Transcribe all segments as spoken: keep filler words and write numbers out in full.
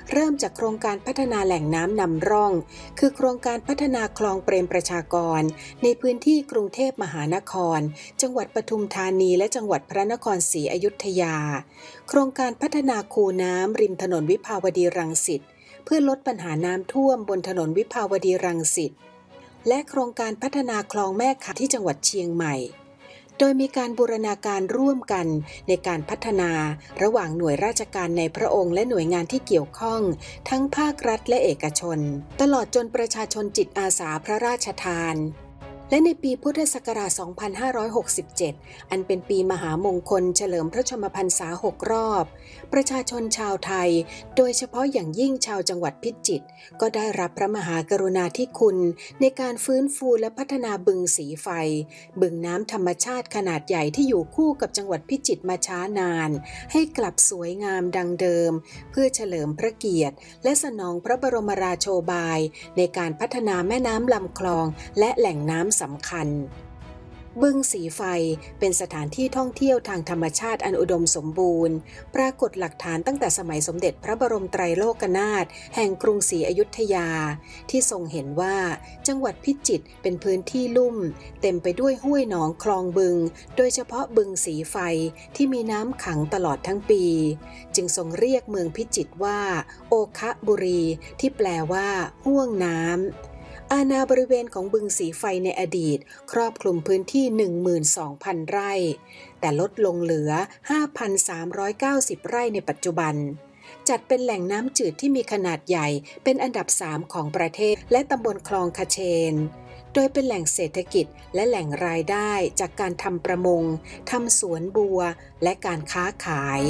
เริ่มจากโครงการพัฒนาแหล่งน้ำนำร่องคือโครงการพัฒนาคลองเปรมประชากรในพื้นที่กรุงเทพมหานครจังหวัดปทุมธานีและจังหวัดพระนครศรีอยุธยาโครงการพัฒนาคูน้ำริมถนนวิภาวดีรังสิตเพื่อลดปัญหาน้ำท่วมบนถนนวิภาวดีรังสิตและโครงการพัฒนาคลองแม่ข่ที่จังหวัดเชียงใหม่โดยมีการบูรณาการร่วมกันในการพัฒนาระหว่างหน่วยราชการในพระองค์และหน่วยงานที่เกี่ยวข้องทั้งภาครัฐและเอกชนตลอดจนประชาชนจิตอาสาพระราชทานและในปีพุทธศักราช สองพันห้าร้อยหกสิบเจ็ด อันเป็นปีมหามงคลเฉลิมพระชนมพรรษาหกรอบประชาชนชาวไทยโดยเฉพาะอย่างยิ่งชาวจังหวัดพิจิตรก็ได้รับพระมหากรุณาธิคุณในการฟื้นฟูและพัฒนาบึงสีไฟบึงน้ำธรรมชาติขนาดใหญ่ที่อยู่คู่กับจังหวัดพิจิตรมาช้านานให้กลับสวยงามดังเดิมเพื่อเฉลิมพระเกียรติและสนองพระบรมราโชบายในการพัฒนาแม่น้ำลำคลองและแหล่งน้ำสำคัญบึงสีไฟเป็นสถานที่ท่องเที่ยวทางธรรมชาติอันอุดมสมบูรณ์ปรากฏหลักฐานตั้งแต่สมัยสมเด็จพระบรมไตรโลกนาถแห่งกรุงศรีอยุธยาที่ทรงเห็นว่าจังหวัดพิจิตรเป็นพื้นที่ลุ่มเต็มไปด้วยห้วยหนองคลองบึงโดยเฉพาะบึงสีไฟที่มีน้ำขังตลอดทั้งปีจึงทรงเรียกเมืองพิจิตรว่าโอคะบุรีที่แปลว่าห้วงน้ำอาณาบริเวณของบึงสีไฟในอดีตครอบคลุมพื้นที่ หนึ่งหมื่นสองพัน ไร่แต่ลดลงเหลือ ห้าพันสามร้อยเก้าสิบ ไร่ในปัจจุบันจัดเป็นแหล่งน้ำจืดที่มีขนาดใหญ่เป็นอันดับสามของประเทศและตำบลคลองคเชนโดยเป็นแหล่งเศรษฐกิจและแหล่งรายได้จากการทำประมงทำสวนบัวและการค้าขาย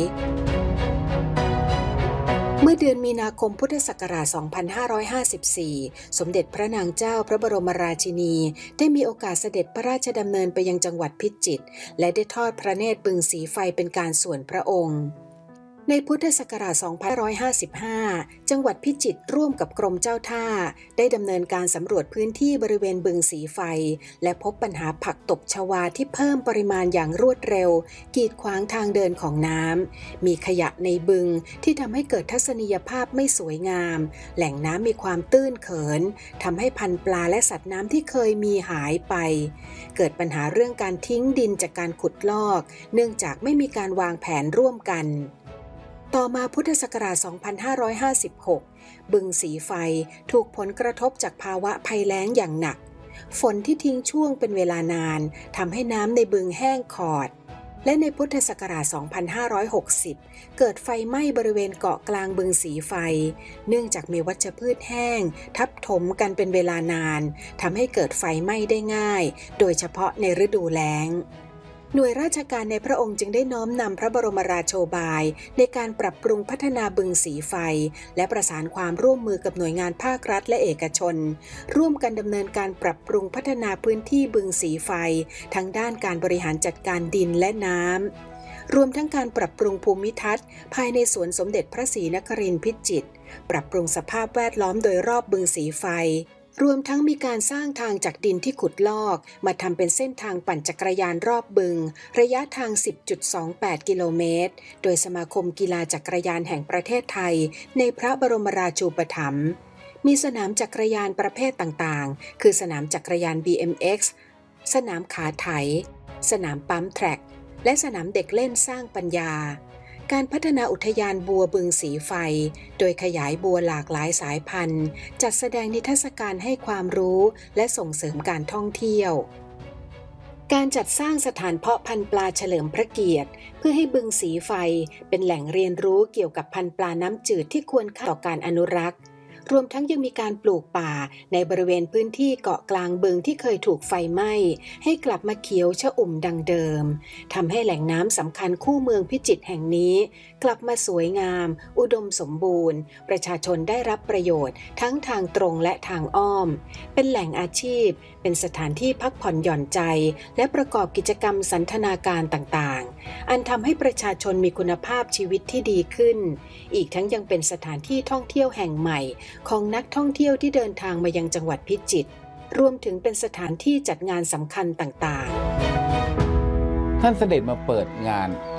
เมื่อเดือนมีนาคมพุทธศักราช สองพันห้าร้อยห้าสิบสี่ สมเด็จพระนางเจ้าพระบรมราชินีได้มีโอกาสเสด็จพระราชดำเนินไปยังจังหวัดพิจิตรและได้ทอดพระเนตรบึงสีไฟเป็นการส่วนพระองค์ในพุทธศักราช สองพันห้าร้อยห้าสิบห้า จังหวัดพิจิตรร่วมกับกรมเจ้าท่าได้ดำเนินการสำรวจพื้นที่บริเวณบึงสีไฟและพบปัญหาผักตบชวาที่เพิ่มปริมาณอย่างรวดเร็วกีดขวางทางเดินของน้ำมีขยะในบึงที่ทำให้เกิดทัศนียภาพไม่สวยงามแหล่งน้ำมีความตื้นเขินทำให้พันธุ์ปลาและสัตว์น้ำที่เคยมีหายไปเกิดปัญหาเรื่องการทิ้งดินจากการขุดลอกเนื่องจากไม่มีการวางแผนร่วมกันต่อมาพุทธศักราช สองพันห้าร้อยห้าสิบหก บึงสีไฟถูกผลกระทบจากภาวะภัยแล้งอย่างหนักฝนที่ทิ้งช่วงเป็นเวลานานทำให้น้ำในบึงแห้งขอดและในพุทธศักราช สองพันห้าร้อยหกสิบ เกิดไฟไหม้บริเวณเกาะกลางบึงสีไฟเนื่องจากมีวัชพืชแห้งทับถมกันเป็นเวลานานทำให้เกิดไฟไหม้ได้ง่ายโดยเฉพาะในฤดูแล้งหน่วยราชการในพระองค์จึงได้น้อมนำพระบรมราโชบายในการปรับปรุงพัฒนาบึงสีไฟและประสานความร่วมมือกับหน่วยงานภาครัฐและเอกชนร่วมกันดำเนินการปรับปรุงพัฒนาพื้นที่บึงสีไฟทั้งด้านการบริหารจัดการดินและน้ำรวมทั้งการปรับปรุงภูมิทัศน์ภายในสวนสมเด็จพระศรีนครินทร์พิจิตรปรับปรุงสภาพแวดล้อมโดยรอบบึงสีไฟรวมทั้งมีการสร้างทางจากดินที่ขุดลอกมาทำเป็นเส้นทางปั่นจักรยานรอบบึงระยะทาง สิบจุดสองแปด กิโลเมตรโดยสมาคมกีฬาจักรยานแห่งประเทศไทยในพระบรมราชูปถัมภ์มีสนามจักรยานประเภทต่างๆคือสนามจักรยาน บี เอ็ม เอ็กซ์ สนามขาไถสนามปั๊มแทร็กและสนามเด็กเล่นสร้างปัญญาการพัฒนาอุทยานบัวบึงสีไฟโดยขยายบัวหลากหลายสายพันธุ์จัดแสดงนิทรรศการให้ความรู้และส่งเสริมการท่องเที่ยวการจัดสร้างสถานเพาะพันธุ์ปลาเฉลิมพระเกียรติเพื่อให้บึงสีไฟเป็นแหล่งเรียนรู้เกี่ยวกับพันธุ์ปลาน้ำจืดที่ควรค่าต่อการอนุรักษ์รวมทั้งยังมีการปลูกป่าในบริเวณพื้นที่เกาะกลางบึงที่เคยถูกไฟไหม้ให้กลับมาเขียวชอุ่มดังเดิมทำให้แหล่งน้ำสำคัญคู่เมืองพิจิตรแห่งนี้กลับมาสวยงามอุดมสมบูรณ์ประชาชนได้รับประโยชน์ทั้งทางตรงและทางอ้อมเป็นแหล่งอาชีพเป็นสถานที่พักผ่อนหย่อนใจและประกอบกิจกรรมสันทนาการต่างๆอันทำให้ประชาชนมีคุณภาพชีวิตที่ดีขึ้นอีกทั้งยังเป็นสถานที่ท่องเที่ยวแห่งใหม่ของนักท่องเที่ยวที่เดินทางมายังจังหวัดพิจิตรรวมถึงเป็นสถานที่จัดงานสำคัญต่างๆท่านเสด็จมาเปิดงานซึ่งไม่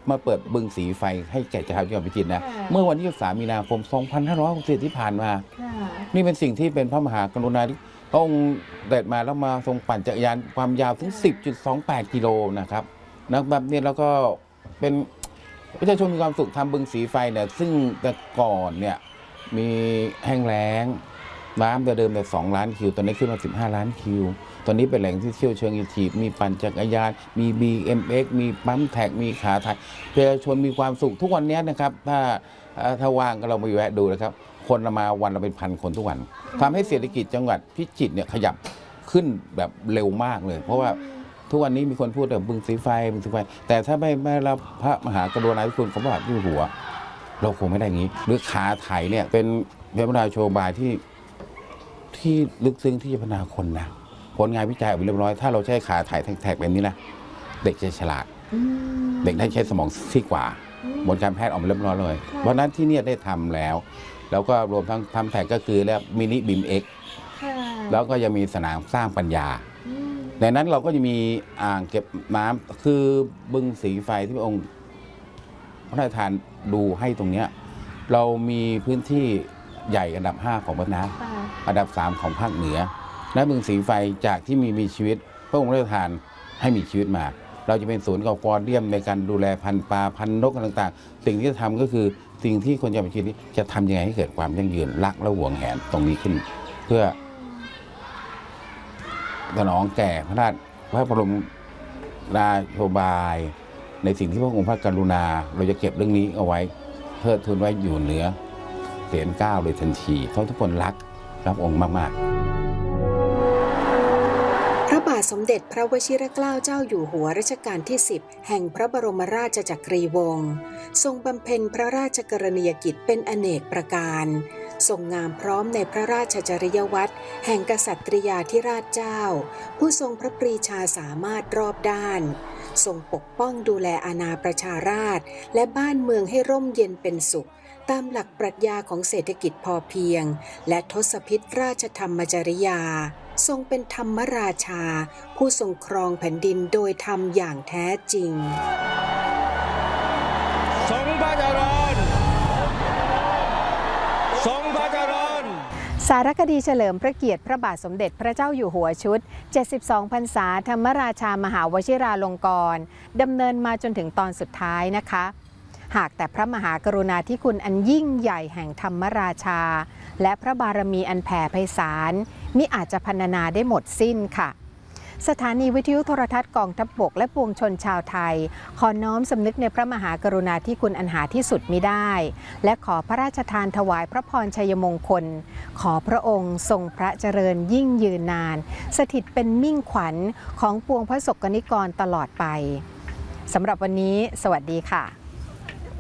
มาเปิดบึงสีไฟให้แก่ชาวจังหวัดพิจิตรนะเมื่อวันที่ยี่สิบสามมีนาคมสองพันห้าร้อยหกสิบที่ผ่านมานี่เป็นสิ่งที่เป็นพระมหากรุณาธิคุณพระองค์เสด็จมาแล้วมาทรงปั่นจักรยานความยาวถึง สิบจุดสองแปด กิโลนะครับนะแบบนี้แล้วก็เป็นประชาชนมีความสุขทำบึงสีไฟเนี่ยซึ่งแต่ก่อนเนี่ยมีแห้งแล้งน้ำแต่เดิมแต่สองล้านคิวตอนนี้ขึ้นมาสิบห้าล้านคิวตอนนี้เป็นแหล่งที่เที่ยวเชิงอีทีมีปั่นจักรยานมี บี เอ็ม เอ็กซ์ มีปั๊มแท็กมีขาไทยประชาชนมีความสุขทุกวันนี้นะครับถ้าถ้าว่างก็เราไปแวะดูนะครับคนมาวันละเป็นพันคนทุกวันทำให้เศรษฐกิจจังหวัดพิจิตรเนี่ยขยับขึ้นแบบเร็วมากเลยเพราะว่าทุกวันนี้มีคนพูดแบบบึงสีไฟบึงสีไฟแต่ถ้าไม่ไม่รับพระมหากรุณาธิคุณของพระบาทที่หัวเราคงไม่ได้งี้หรือขาไถเนี่ยเป็นเป็นพระราโชบายที่ที่ลึกซึ้งที่จะพัฒนาคนนะผลงานวิจัยออกมาเรียบร้อยถ้าเราใช้ขาไถแท็กๆแบบนี้นะเด็กจะฉลาดเด็กได้ใช้สมองซีกว่าบนการแพทย์ออกมาเรียบร้อยเลยเพราะนั้นที่นี่ได้ทำแล้วแล้วก็รวมทั้งทำแท็กก็คือแล้วมินิบิมเอ็กแล้วก็ยังมีสนามสร้างปัญญาในนั้นเราก็จะมีอ่างเก็บน้ำคือบึงสีไฟที่พระองค์พระราชทานดูให้ตรงนี้เรามีพื้นที่ใหญ่อันดับห้าของประเทศนะอันดับสามของภาคเหนือและบึงสีไฟจากที่มีมีชีวิตพระองค์พระราชทานให้มีชีวิตมาเราจะเป็นศูนย์กับฟอร์เรียมในการดูแลพันธุ์ปลาพันธุ์นกต่างๆสิ่งที่จะทำก็คือสิ่งที่คนจังหวัดพิจิตรจะทำยังไงให้เกิดความยั่งยืนรักและหวงแหนตรงนี้ขึ้นเพื่อสนองแก่พระราชพระบรมราโชบายในสิ่งที่พระองค์พระกรุณาเราจะเก็บเรื่องนี้เอาไว้เทิดทูนไว้อยู่เหนือเสียนเก้าเลยทันทีเพราะทุกคนรักรับองค์มากๆพระบาทสมเด็จพระวชิรเกล้าเจ้าอยู่หัวรัชกาลที่สิบแห่งพระบรมราชจักรีวงศ์ทรงบำเพ็ญพระราชกรณียกิจเป็นอเนกประการทรงงามพร้อมในพระราชจริยวัตรแห่งกษัตริยาธิราชเจ้าผู้ทรงพระปรีชาสามารถรอบด้านทรงปกป้องดูแลอาณาประชาราษฎร์และบ้านเมืองให้ร่มเย็นเป็นสุขตามหลักปรัชญาของเศรษฐกิจพอเพียงและทศพิธราชธรรมจริยาทรงเป็นธรรมราชาผู้ทรงครองแผ่นดินโดยธรรมอย่างแท้จริงทรงพระเจริญทรงพระเจริญสารคดีเฉลิมพระเกียรติพระบาทสมเด็จพระเจ้าอยู่หัวชุดเจ็ดสิบสองพรรษาธรรมราชามหาวชิราลงกรณ์ดำเนินมาจนถึงตอนสุดท้ายนะคะหากแต่พระมหากรุณาธิคุณอันยิ่งใหญ่แห่งธรรมราชาและพระบารมีอันแผ่ไพศาลมิอาจจะพรรณนาได้หมดสิ้นค่ะสถานีวิทยุโทรทัศน์กองทัพบกและปวงชนชาวไทยขอน้อมสำนึกในพระมหากรุณาธิคุณอันหาที่สุดมิได้และขอพระราชทานถวายพระพรชัยมงคลขอพระองค์ทรงพระเจริญยิ่งยืนนานสถิตเป็นมิ่งขวัญของปวงพระสกนิกรตลอดไปสำหรับวันนี้สวัสดีค่ะ